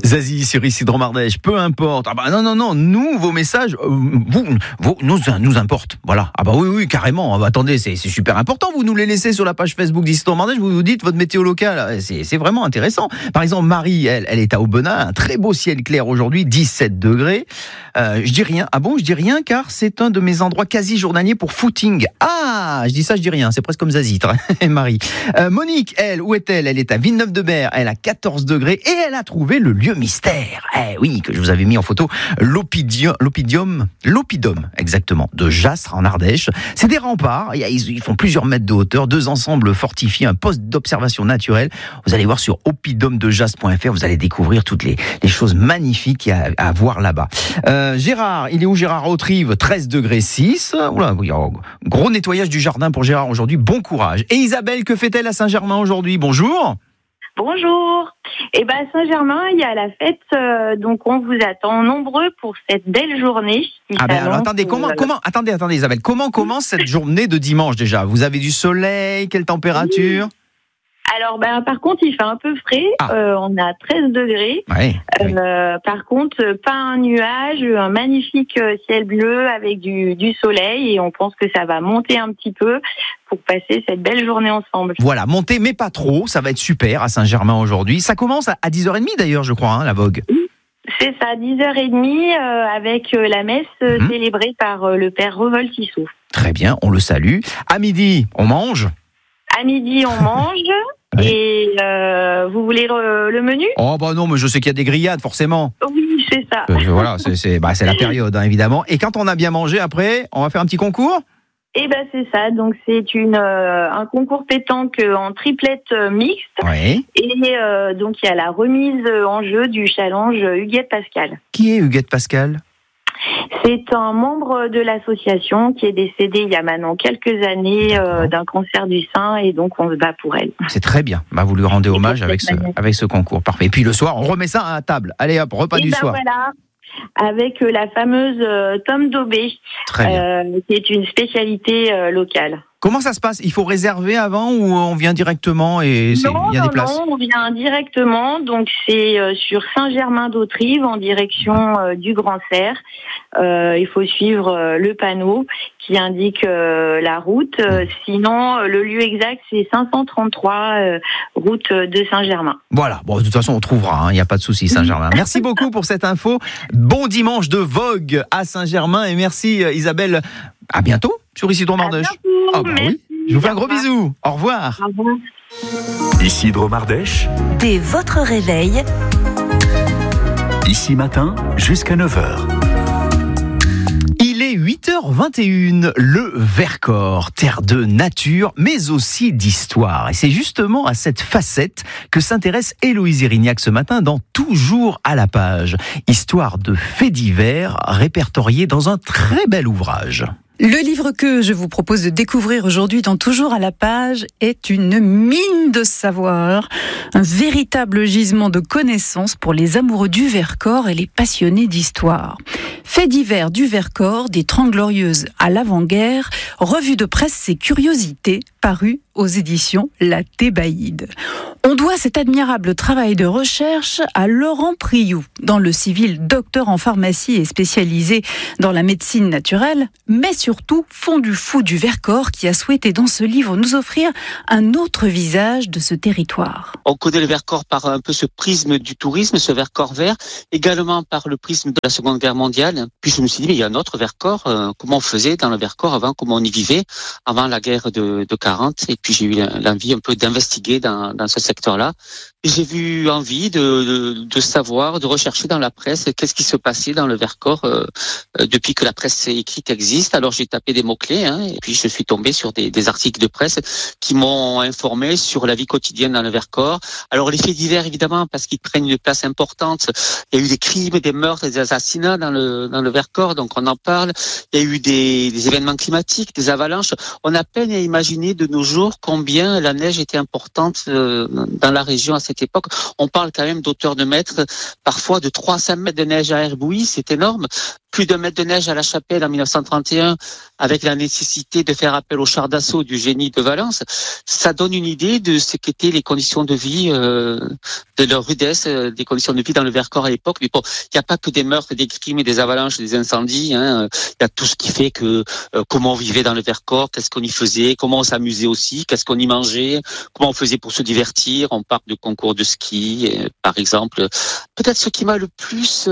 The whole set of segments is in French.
Zazie sur Isidro Mardèche, peu importe. Ah bah non, nous, vos messages, nous importent. Voilà. Ah bah oui, carrément. Ah bah attendez, c'est super important. Vous nous les laissez sur la page Facebook d'Isidro Mardèche, vous nous dites votre météo locale. C'est vraiment intéressant. Par exemple, Marie, elle est à Aubenas, un très beau ciel clair aujourd'hui, 17 degrés. Je dis rien. Ah bon, je dis rien car c'est un de mes endroits quasi journaliers pour footing. Ah, je dis ça, je dis rien. C'est presque comme Zazie, Marie. Monique, elle, où est-elle ? Elle est à Villeneuve-de-Berre. Elle a 14 degrés et elle a trouvé le lieu mystère. Oui, que je vous avais mis en photo. L'Oppidum, exactement, de Jastres en Ardèche. C'est des remparts. Ils font plusieurs mètres de hauteur. 2 ensembles fortifiés, un poste d'observation naturelle. Vous allez voir sur oppidumdejastres.fr. Vous allez découvrir toutes les choses magnifiques qu'il y a à voir là-bas. Gérard, il est où Gérard ? Autrive, 13 degrés 6. Oula, gros nettoyage du jardin pour Gérard aujourd'hui. Bon courage. Et Isabelle, que fait-elle à Saint-Germain aujourd'hui ? Bonjour. Bonjour. À Saint-Germain, il y a la fête, donc on vous attend nombreux pour cette belle journée. Alors attendez, attendez Isabelle, comment commence cette journée de dimanche déjà ? Vous avez du soleil, quelle température ? Alors, par contre, il fait un peu frais. On a 13 degrés. Ouais, oui. Par contre, pas un nuage, un magnifique ciel bleu avec du soleil. Et on pense que ça va monter un petit peu pour passer cette belle journée ensemble. Voilà, monter, mais pas trop. Ça va être super à Saint-Germain aujourd'hui. Ça commence à 10h30 d'ailleurs, je crois, la Vogue. C'est ça, 10h30 avec la messe célébrée par le père Revoltissot. Très bien, on le salue. À midi, on mange ? À midi, on mange. Ouais. Et vous voulez le menu ? Oh non, mais je sais qu'il y a des grillades, forcément. Oui, c'est ça. Voilà, c'est la période, évidemment. Et quand on a bien mangé, après, on va faire un petit concours ? C'est ça. Donc, c'est un concours pétanque en triplette mixte. Oui. Et donc, il y a la remise en jeu du challenge Huguette Pascal. Qui est Huguette Pascal ? C'est un membre de l'association qui est décédé il y a maintenant quelques années d'un cancer du sein et donc on se bat pour elle. C'est très bien. Vous lui rendez hommage avec ce concours. Parfait. Et puis le soir, on remet ça à la table. Allez hop, repas du soir. Voilà. Avec la fameuse Tom Daubé, qui est une spécialité locale. Comment ça se passe ? Il faut réserver avant ou on vient directement et il y a des places ? Non, on vient directement. Donc c'est sur Saint-Germain d'Autrive en direction du Grand Cerf. Il faut suivre le panneau qui indique la route. Sinon, le lieu exact c'est 533 route de Saint-Germain. Voilà. Bon, de toute façon, on trouvera. Il n'y a pas de souci, Saint-Germain. Merci beaucoup pour cette info. Bon dimanche de Vogue à Saint-Germain et merci Isabelle. À bientôt sur Isidro Mardèche. Oui. Je vous fais un gros bisou. Au revoir. Au revoir. Isidro Mardèche. Dès votre réveil. Ici matin jusqu'à 9h. Il est 8h21, le Vercors, terre de nature, mais aussi d'histoire. Et c'est justement à cette facette que s'intéresse Héloïse Erignac ce matin dans Toujours à la page. Histoire de faits divers répertoriés dans un très bel ouvrage. Le livre que je vous propose de découvrir aujourd'hui dans Toujours à la page est une mine de savoir, un véritable gisement de connaissances pour les amoureux du Vercors et les passionnés d'histoire. Faits divers du Vercors, des Trente Glorieuses à l'avant-guerre, revue de presse et curiosités paru aux éditions La Thébaïde. On doit cet admirable travail de recherche à Laurent Priou, dans le civil docteur en pharmacie et spécialisé dans la médecine naturelle, mais surtout fondu fou du Vercors qui a souhaité dans ce livre nous offrir un autre visage de ce territoire. On connaît le Vercors par un peu ce prisme du tourisme, ce Vercors vert, également par le prisme de la Seconde Guerre mondiale. Puis je me suis dit, mais il y a un autre Vercors, comment on faisait dans le Vercors avant, comment on y vivait avant la guerre de 40. Et puis j'ai eu l'envie un peu d'investiguer dans ce secteur-là. Et j'ai eu envie de savoir, de rechercher dans la presse qu'est-ce qui se passait dans le Vercors depuis que la presse écrite existe. Alors j'ai tapé des mots-clés, et puis je suis tombé sur des articles de presse qui m'ont informé sur la vie quotidienne dans le Vercors. Alors les faits divers, évidemment, parce qu'ils prennent une place importante. Il y a eu des crimes, des meurtres, des assassinats dans le Vercors, donc on en parle. Il y a eu des événements climatiques, des avalanches. On a peine à imaginer de nos jours combien la neige était importante dans la région à cette cette époque. On parle quand même d'auteurs de mètres, parfois de 3 à 5 mètres de neige à Herbouilly, c'est énorme. Plus d'1 mètre de neige à La Chapelle en 1931, avec la nécessité de faire appel au char d'assaut du génie de Valence. Ça donne une idée de ce qu'étaient les conditions de vie, de leur rudesse, des conditions de vie dans le Vercors à l'époque. Mais bon, il n'y a pas que des meurtres, des crimes et des avalanches, des incendies. Il y a tout ce qui fait que comment on vivait dans le Vercors, qu'est-ce qu'on y faisait, comment on s'amusait aussi, qu'est-ce qu'on y mangeait, comment on faisait pour se divertir. On parle de concours de ski, par exemple. Peut-être ce qui m'a le plus,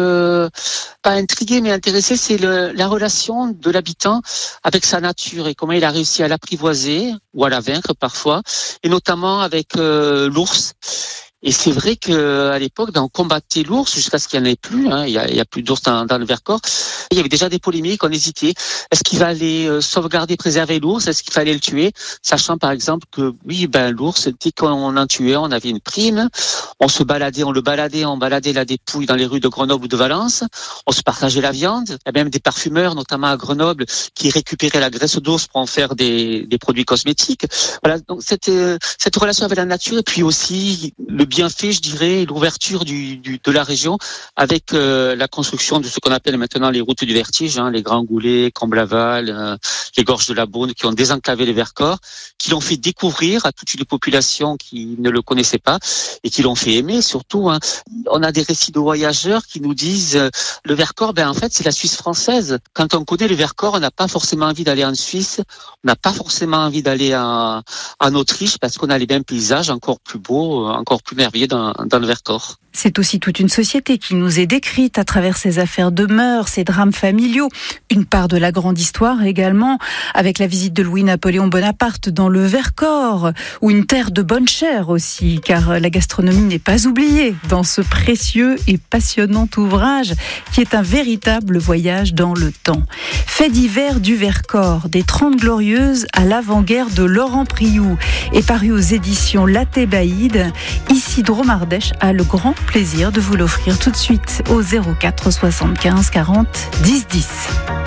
pas intrigué, mais intéressé, c'est la relation de l'habitant avec sa nature et comment il a réussi à l'apprivoiser ou à la vaincre parfois, et notamment avec l'ours. Et c'est vrai qu'à l'époque, on combattait l'ours jusqu'à ce qu'il n'y en ait plus. Il y a plus d'ours dans le Vercors. Il y avait déjà des polémiques, on hésitait. Est-ce qu'il fallait sauvegarder, préserver l'ours? Est-ce qu'il fallait le tuer? Sachant par exemple que oui, l'ours, dès qu'on en tuait, on avait une prime. On le baladait la dépouille dans les rues de Grenoble ou de Valence. On se partageait la viande. Il y a même des parfumeurs, notamment à Grenoble, qui récupéraient la graisse d'ours pour en faire des produits cosmétiques. Voilà, donc cette relation avec la nature, et puis aussi le bienfait, je dirais, l'ouverture de la région avec la construction de ce qu'on appelle maintenant les routes du vertige, les Grands Goulets, Comblaval, les Gorges de la Beaune, qui ont désenclavé les Vercors, qui l'ont fait découvrir à toute une population qui ne le connaissait pas et qui l'ont fait aimer surtout. On a des récits de voyageurs qui nous disent le Vercors, en fait, c'est la Suisse française. Quand on connaît le Vercors, on n'a pas forcément envie d'aller en Suisse, on n'a pas forcément envie d'aller en Autriche parce qu'on a les mêmes paysages encore plus beaux, encore plus merveilleux dans le Vercors. C'est aussi toute une société qui nous est décrite à travers ces affaires de mœurs, ces drames familiaux. Une part de la grande histoire également, avec la visite de Louis-Napoléon Bonaparte dans le Vercors, ou une terre de bonne chère aussi, car la gastronomie n'est pas oubliée dans ce précieux et passionnant ouvrage qui est un véritable voyage dans le temps. Fait divers du Vercors, des 30 glorieuses à l'avant-guerre de Laurent Priou, est paru aux éditions La Thébaïde. Isidro Mardèche a le grand plaisir de vous l'offrir tout de suite au 04 75 40 10 10.